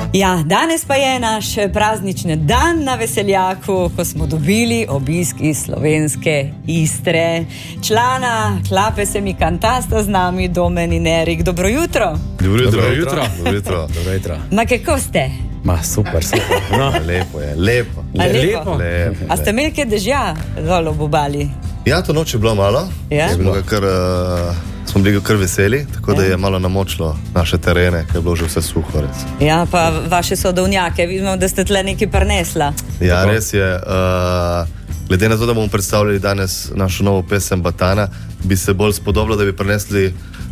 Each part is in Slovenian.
Ja, danes pa je naš praznični dan na Veseljaku, ko smo dobili obisk iz slovenske Istre. Člana Klape se mi cantasta z nami, Domen in Erik. Dobro jutro. Dobro jutro. Ma kako ste? Ma super. No. Lepo. A ste imeli kaj dežja dol ob obali? Ja, to noč je bilo malo. Ja? Smo bili kar veseli, tako da je malo namočilo naše terene, ker je bilo že vse suho. Res. Ja, pa vaše sodovnjake, vidimo, da ste tle nekaj prinesla. Ja, res je. Glede na to, da bomo predstavljali danes našo novo pesem Batana, bi se bolj spodobilo, da bi prinesli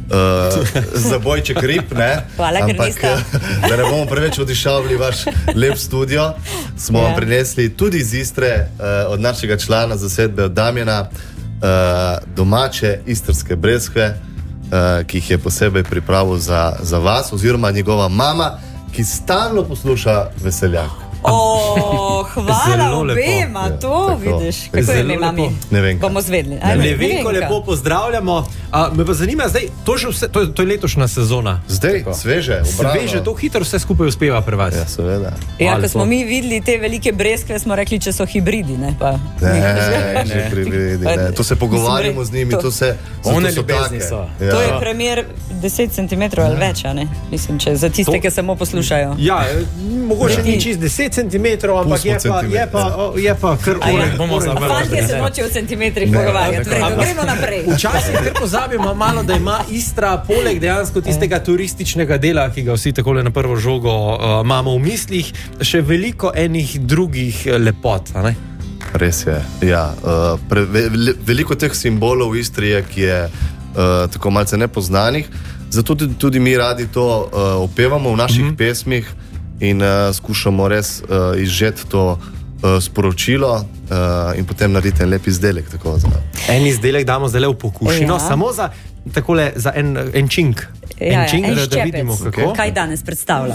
zabojček rib, ne? Hvala, ampak da ne bomo preveč odišavili vaš lep studio, smo vam prinesli tudi iz Istre od našega člana zasedbe, od Damjana, domače istrske breskve, ki jih je posebej pripravil za vas, oziroma njegova mama, ki stalno posluša Veseljak. Hvala obema, to vidiš. Kako je ime mami? Ne vem. Bomo zvedli. Nevenko lepo pozdravljamo. Me pa zanima zdaj, to je letošnja sezona. Zdaj, sveže, obrano. Sveže, to hitro vse skupaj uspeva pri vas. Ja, seveda. Ja, ko smo mi videli te velike breskve, smo rekli, če so hibridi, ne pa. Ne, hibridi, ne. To se pogovarjamo z njimi, to se... One ljubezni so. Ja. To je primer 10 cm ali več, a ne? Mislim, če za tiste, ki samo poslušajo. Ja, mogoče ni čist 10 cm, ampak je pa kar Fantje se moče v centimetrih pogovarjati. Gremo naprej. Včasih kar pozabimo malo, da ima Istra poleg dejansko tistega turističnega dela, ki ga vsi takole na prvo žogo imamo v mislih, še veliko enih drugih lepot, a ne? Res je, ja. Veliko teh simbolov v Istri je, ki je tako malce nepoznanih, zato tudi mi radi to opevamo v naših pesmih in skušamo res izžeti to sporočilo in potem narediti en lep izdelek. En izdelek damo zdaj v pokušino, samo za en čink. En ščepec. Kaj danes predstavljamo?